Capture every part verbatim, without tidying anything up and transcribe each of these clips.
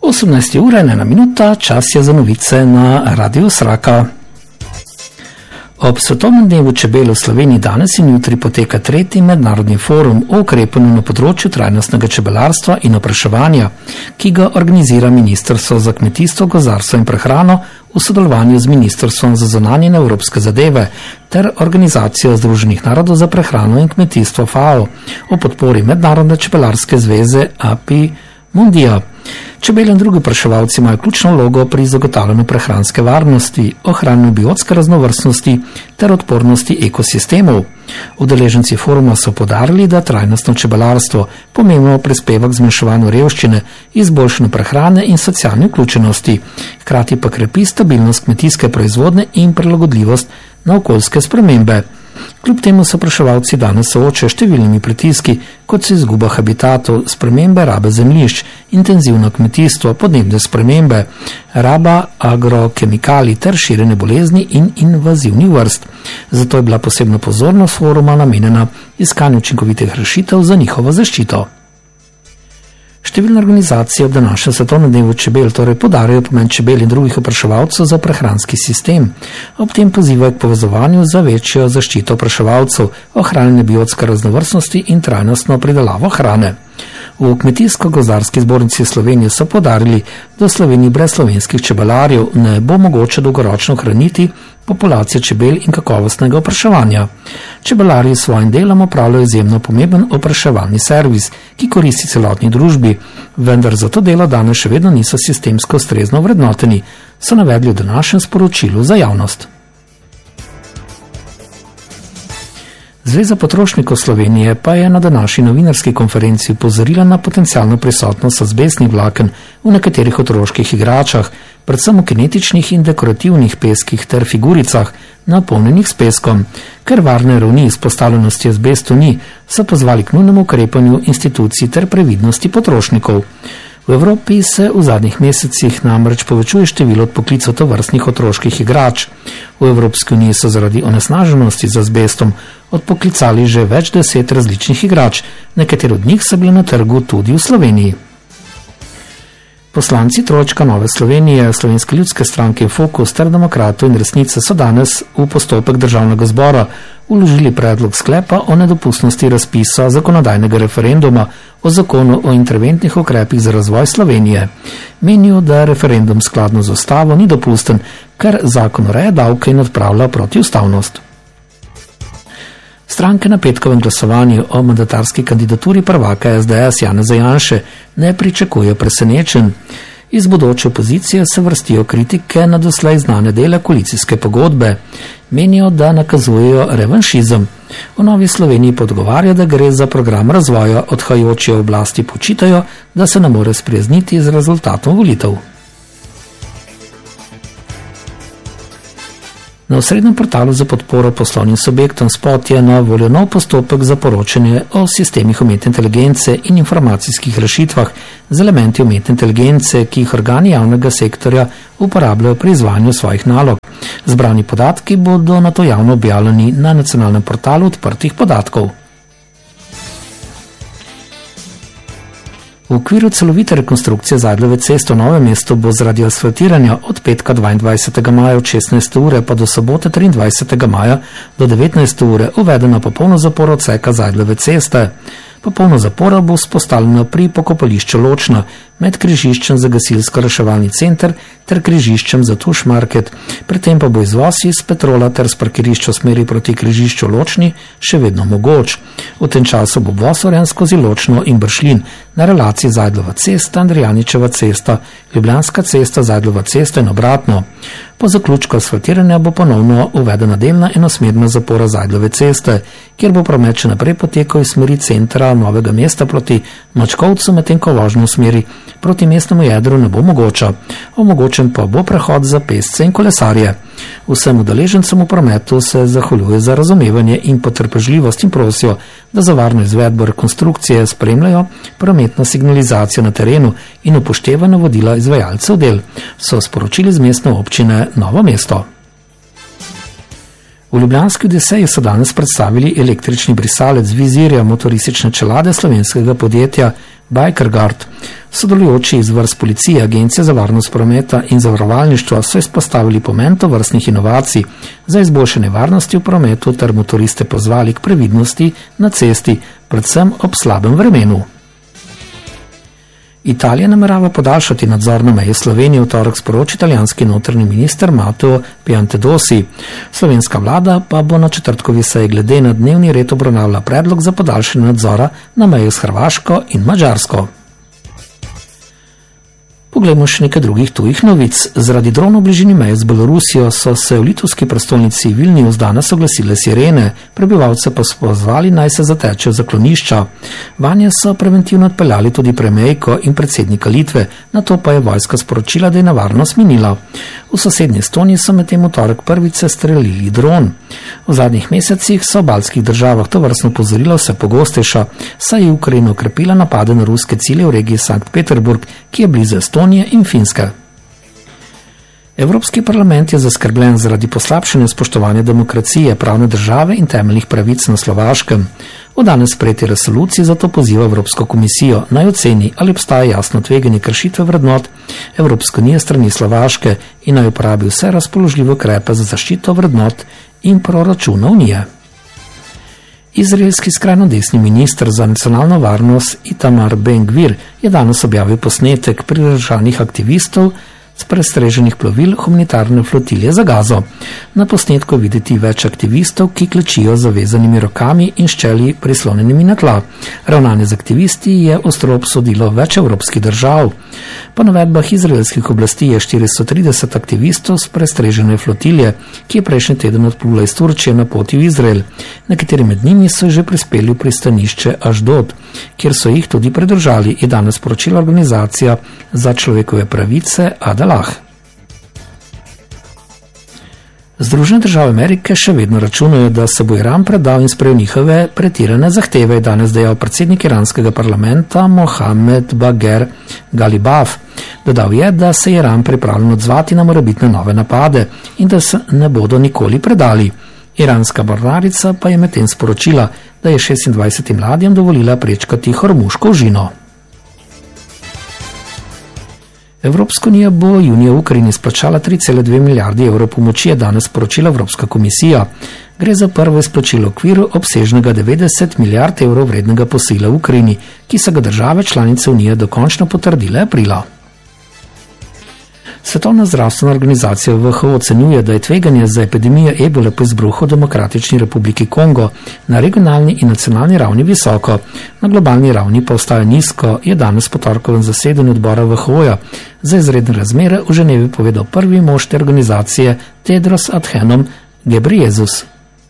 osemnajsta ura in ena minuta, čas je za novice na Radiu Sraka. Ob svetovnem dnevu čebel v Sloveniji danes in jutri poteka tretji mednarodni forum o ukrepanju na področju trajnostnega čebelarstva in opraševanja, ki ga organizira Ministrstvo za kmetijstvo, gozdarstvo in prehrano v sodelovanju z Ministrstvom za zunanje in evropske zadeve ter Organizacijo Združenih narodov za prehrano in kmetijstvo F A O o podpori Mednarodne čebelarske zveze Apimundija. Čebele in drugi opraševalci imajo ključno vlogo pri zagotavljanju prehranske varnosti, ohranjanju biotske raznovrstnosti ter odpornosti ekosistemov. Udeleženci foruma so poudarili, da trajnostno čebelarstvo pomembno prispeva k zmanjševanju revščine, izboljšanju prehrane in socialne vključenosti, hkrati pa krepi stabilnost kmetijske proizvodnje in prilagodljivost na okoljske spremembe. Kljub temu se opraševalci danes soočajo številnimi pritiski, kot so izguba habitatov, spremembe rabe zemljišč, intenzivno kmetijstvo, podnebne spremembe, raba agrokemikalij ter širjenje bolezni in invazivnih vrst. Zato je bila posebna pozornost foruma namenjena iskanju učinkovitih rešitev za njihovo zaščito. Številne organizacije ob današnjem svetovnem dnevu čebel torej poudarjajo pomen čebel in drugih opraševalcev za prehranski sistem. Ob tem pozivajo k povezovanju za večjo zaščito opraševalcev, ohranjanje biotske raznovrstnosti in trajnostno pridelavo hrane. V Kmetijsko-gozdarski zbornici Slovenije so poudarili, da v Sloveniji brez slovenskih čebelarjev ne bo mogoče dolgoročno hraniti populacije čebel in kakovostnega opraševanja. Čebelarji s svojim delom opravljajo izjemno pomemben opraševalni servis, ki koristi celotni družbi, vendar za to delo danes še vedno niso sistemsko ustrezno vrednoteni, so navedli v današnjem sporočilu za javnost. Zveza potrošnikov Slovenije pa je na današnji novinarski konferenci upozorila na potencialno prisotnost azbestnih vlaken v nekaterih otroških igračah, predvsem v kinetičnih in dekorativnih peskih ter figuricah, napolnjenih s peskom. Ker varne ravni izpostavljenosti azbestu ni, so pozvali k nujnemu ukrepanju institucij ter previdnosti potrošnikov. V Evropi se v zadnjih mesecih namreč povečuje število odpoklicov tovrstnih otroških igrač. V Evropski uniji so zaradi onesnaženosti z azbestom odpoklicali že več deset različnih igrač, nekatere od njih so bile na trgu tudi v Sloveniji. Poslanci trojčka Nove Slovenije, Slovenske ljudske stranke in Fokus ter Demokratov in Resnice so danes v postopek državnega zbora vložili predlog sklepa o nedopustnosti razpisa zakonodajnega referenduma o zakonu o interventnih ukrepih za razvoj Slovenije. Menijo, da referendum skladno z ustavo ni dopusten, ker zakon ureja davke in odpravlja protiustavnost. Stranke na petkovem glasovanju o mandatarski kandidaturi prvaka S D S Janeza Janše ne pričakujejo presenečenj. Iz bodoče opozicije se vrstijo kritike na doslej znane dele koalicijske pogodbe. Menijo, da nakazujejo revanšizem. V Novi Sloveniji podgovarja, da gre za program razvoja, odhajajoči oblasti počitajo, da se ne more sprijazniti z rezultatom volitev. Na osrednjem portalu za podporo poslovnim subjektom Spot je na voljo nov postopek za poročanje o sistemih umetne inteligence in informacijskih rešitvah z elementi umetne inteligence, ki jih organi javnega sektorja uporabljajo pri izvajanju svojih nalog. Zbrani podatki bodo nato javno objavljeni na nacionalnem portalu odprtih podatkov. V okviru celovite rekonstrukcije Zajdlove ceste v Novem mestu bo zaradi asfaltiranja od petka dvaindvajsetega maja od šestnajste ure pa do sobote triindvajsetega maja do devetnajste ure uvedena popolna zapora odseka Zajdlove ceste. Popolna zapora bo vzpostavljena pri pokopališču Ločna med križiščem za gasilsko-reševalni center ter križiščem za Tuš Market. Pri tem pa bo izvoz iz Petrola ter s parkirišča v smeri proti križišču Ločni še vedno mogoč. V tem času bo voz urejen skozi Ločno in Bršljin na relaciji Zajdlova cesta, Andrijaničeva cesta, Ljubljanska cesta, Zajdlova cesta in obratno. Po zaključku asfaltiranja bo ponovno uvedena delna enosmerna zapora Zajdlove ceste, kjer bo promet še naprej potekal iz smeri centra Novega mesta proti Mačkovcu, medtem ko vožnja v smeri proti mestnemu jedru ne bo mogoča. Omogočen pa bo prehod za pešce in kolesarje. Vsem udeležencem v prometu se zahvaljuje za razumevanje in potrpežljivost in prosijo, da za varno izvedbo rekonstrukcije spremljajo prometno signalizacijo na terenu in upoštevajo navodila izvajalcev del, so sporočili z mestne občine Novo mesto. V ljubljanski Odiseji so danes predstavili električni brisalec vizirja motoristične čelade slovenskega podjetja Bikerguard. Sodelujoči iz vrst policije, Agencije za varnost prometa in zavarovalništva so izpostavili pomen tovrstnih inovacij za izboljšanje varnosti v prometu ter motoriste pozvali k previdnosti na cesti, predvsem ob slabem vremenu. Italija namerava podaljšati nadzor na meji Slovenije, v torek sporoči italijanski notranji minister Matteo Piantedosi. Slovenska vlada pa bo na četrtkovi seji glede na dnevni red obravnavala predlog za podaljšanje nadzora na meji s Hrvaško in Madžarsko. Poglejmo še nekaj drugih tujih novic. Zaradi dronov v bližini meje z Belorusijo so se v litovski prestolnici Vilnius danes oglasile sirene, prebivalce pa so pozvali naj se zatečejo zaklonišča. Vanje so preventivno odpeljali tudi premijejko in predsednika Litve, nato pa je vojska sporočila, da je nevarnost minila. V sosednji Estoniji so medtem v torek prvič sestrelili dron. V zadnjih mesecih so v baltskih državah tovrstno opozorilo vse pogostejša, saj je Ukrajina okrepila napade na ruske cilje v regiji Sankt Peterburg, ki je blizu Estonije in Finske. Evropski parlament je zaskrbljen zaradi poslabšanja spoštovanja demokracije, pravne države in temeljnih pravic na Slovaškem. V danes sprejeti resoluciji zato poziva Evropsko komisijo naj oceni, ali obstaja jasno tveganje kršitve vrednot Evropske unije strani Slovaške in naj uporabi vse razpoložljive ukrepe za zaščito vrednot in proračuna unije. Izraelski skrajno desni minister za nacionalno varnost Itamar Ben-Gvir je danes objavil posnetek pridržanih aktivistov s prestreženih plovil humanitarne flotilje za Gazo. Na posnetku videti več aktivistov, ki klečijo z zavezanimi rokami in s čeli prislonjenimi na tla. Ravnanje z aktivisti je ostro obsodilo več evropskih držav. Po navedbah izraelskih oblasti je štiristo trideset aktivistov s prestrežene flotilje, ki je prejšnji teden odplula iz Turčije na poti v Izrael. Nekateri med njimi so že prispeli v pristanišče Ašdod, kjer so jih tudi pridržali, je danes sporočila organizacija za človekove pravice Adel. Združene države Amerike še vedno računajo, da se bo Iran predal in sprejel njihove pretirane zahteve, je danes dejal predsednik iranskega parlamenta Mohamed Bagher Ghalibaf. Dodal je, da se je Iran pripravljen odzvati na morebitne nove napade in da se ne bodo nikoli predali. Iranska mornarica pa je medtem sporočila, da je šestindvajsetim ladjam dovolila prečkati Hormuško užino. Evropska unija bo junija v Ukrajini izplačala tri cele dve milijardi evrov pomoči, je danes sporočila Evropska komisija. Gre za prvo izplačilo v okviru obsežnega devetdeset milijard evrov vrednega posojila v Ukrajini, ki so ga države članice unije dokončno potrdile aprila. Svetovna zdravstvena organizacija W H O ocenjuje, da je tveganje za epidemijo ebole po izbruhu v Demokratični republiki Kongo na regionalni in nacionalni ravni visoko, na globalni ravni pa ostaja nizko, je danes po torkovem zasedanju odbora W H O-ja za izredne razmere v Ženevi povedal prvi mož te organizacije Tedros Adhanom Ghebreyesus.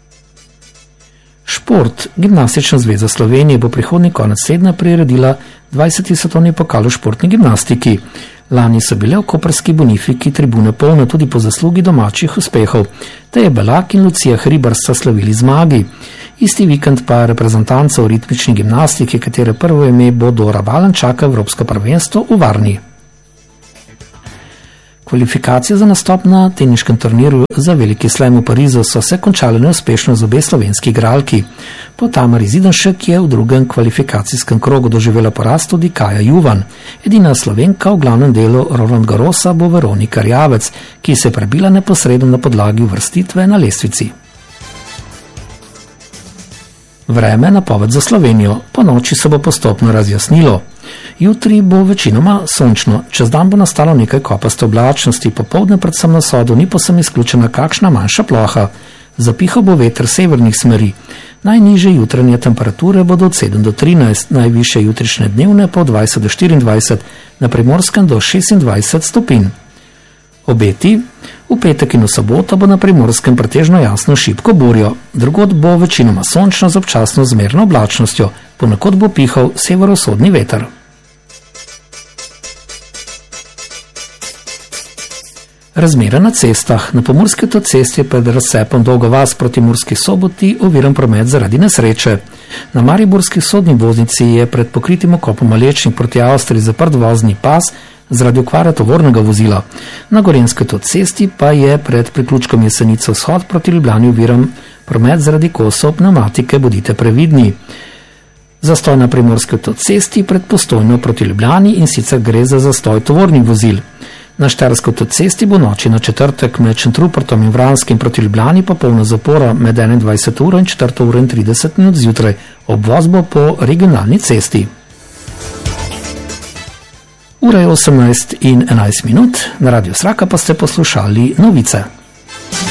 Šport. Gimnastična zveza Slovenije bo prihodnji konec tedna priredila dvajseti svetovni pokal v športni gimnastiki. Lani so bile v koprski Bonifiki tribune polne tudi po zaslugi domačih uspehov, te je Belak in Lucija Hribar sta slavili zmagi. Isti vikend pa reprezentanca v ritmični gimnastiki, katere prvo ime bo Dora Valen, čaka Evropsko prvenstvo v Varni. Kvalifikacije za nastop na teniškem turnirju za veliki slam v Parizu so se končale neuspešno z obe slovenski igralki. Po Tamari Zidanšek je v drugem kvalifikacijskem krogu doživela poraz tudi Kaja Juvan. Edina Slovenka v glavnem delu Roland Garrosa bo Veronika Rjavec, ki se je prebila neposredno na podlagi uvrstitve na lestvici. Vreme napoved za Slovenijo. Po noči se bo postopno razjasnilo. Jutri bo večinoma sončno, čez dan bo nastalo nekaj kopaste oblačnosti, popoldne predvsem na vzhodu ni povsem izključena kakšna manjša ploha. Zapihal bo veter severnih smeri. Najnižje jutranje temperature bodo od sedem do trinajst, najvišje jutrišnje dnevne pa od dvajset do štiriindvajset, na Primorskem do šestindvajset stopinj. Obeti. V petek in v soboto bo na Primorskem pretežno jasno šibko burjo, drugod bo večinoma sončno z občasno zmerno oblačnostjo, ponekod bo pihal severovzhodni veter. Razmere na cestah. Na pomurski avtocesti je pred razcepom Dolga vas proti Murski Soboti oviran promet zaradi nesreče. Na mariborski sodni voznici je pred pokritim okopom Malečnik proti Avstriji zaprt vozni pas zaradi okvare tovornega vozila. Na gorenski avtocesti pa je pred priključkom Jesenice vzhod proti Ljubljani oviran promet zaradi kosov pneumatike, bodite previdni. Zastoj na primorski avtocesti pred Postojno proti Ljubljani, in sicer gre za zastoj tovornih vozil. Na štajerski avtocesti bo noči na četrtek med Šentrupertom in Vranskim proti Ljubljani popolna zapora med enaindvajseto uro in četrto uro in trideset minut zjutraj. Obvoz bo po regionalni cesti. Ura je osemnajst in enajst minut, na Radiu Sraka pa ste poslušali novice.